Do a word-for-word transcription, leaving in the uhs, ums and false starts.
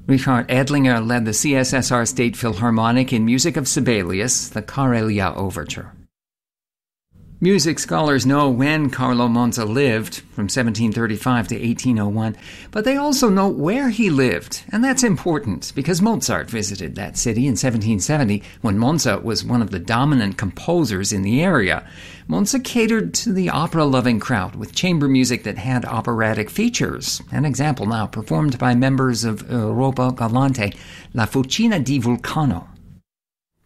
Richard Edlinger led the C S S R State Philharmonic in music of Sibelius, the Karelia Overture. Music scholars know when Carlo Monza lived, from seventeen thirty-five to eighteen oh one, but they also know where he lived, and that's important because Mozart visited that city in seventeen seventy when Monza was one of the dominant composers in the area. Monza catered to the opera-loving crowd with chamber music that had operatic features. An example now performed by members of Europa Galante, La Fucina di Vulcano.